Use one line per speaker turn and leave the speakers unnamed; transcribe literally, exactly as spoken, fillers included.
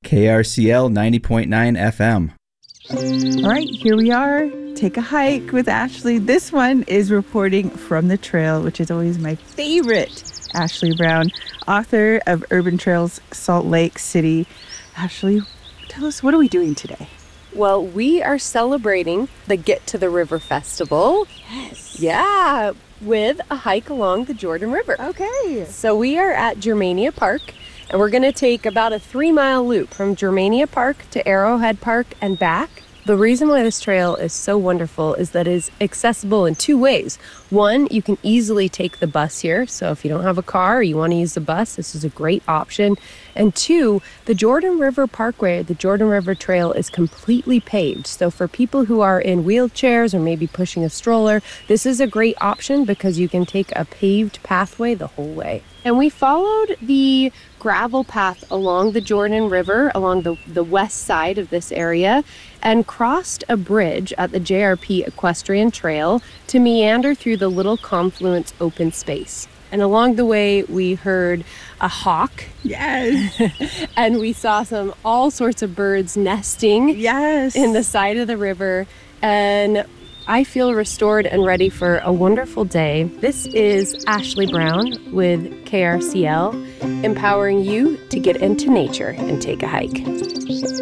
K R C L ninety point nine F M.
All right, here we are. Take a hike with Ashley. This one is reporting from the trail, which is always my favorite. Ashley Brown, author of Urban Trails Salt Lake City. Ashley, tell us, what are we doing today?
Well, we are celebrating the Get to the River Festival.
Yes.
Yeah, with a hike along the Jordan River.
Okay.
So we are at Germania Park, and we're going to take about a three-mile loop from Germania Park to Arrowhead Park and back. The reason why this trail is so wonderful is that it is accessible in two ways. One, you can easily take the bus here. So if you don't have a car or you want to use the bus, this is a great option. And two, the Jordan River Parkway, the Jordan River Trail, is completely paved. So for people who are in wheelchairs or maybe pushing a stroller, this is a great option because you can take a paved pathway the whole way. And we followed the gravel path along the Jordan River, along the, the west side of this area, and crossed a bridge at the J R P Equestrian Trail to meander through the Little Confluence open space. And along the way, we heard a hawk.
Yes.
And we saw some all sorts of birds nesting
Yes.
in the side of the river. And I feel restored and ready for a wonderful day. This is Ashley Brown with K R C L, empowering you to get into nature and take a hike.